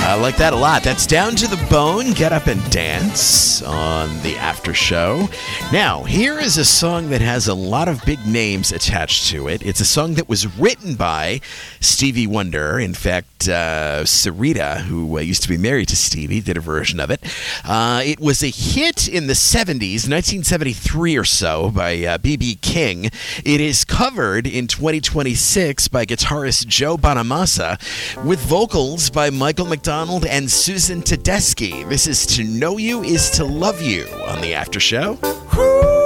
I like that a lot. That's Down to the Bone, Get Up and Dance on the After Show. Now, here is a song that has a lot of big names attached to it. It's a song that was written by Stevie Wonder. In fact, Sarita, who used to be married to Stevie, did a version of it. It was a hit in the 70s, 1973 or so, by B.B. King. It is covered in 2026 by guitarist Joe Bonamassa with vocals by Michael McDonald and Susan Tedeschi. This is To Know You Is to Love You on the After Show.